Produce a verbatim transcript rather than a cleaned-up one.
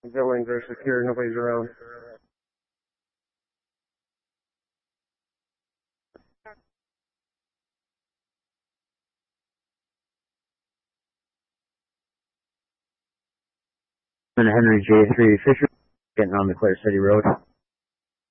Buildings are secure, nobody's around. Henry J three Fisher, getting on the Clare City Road.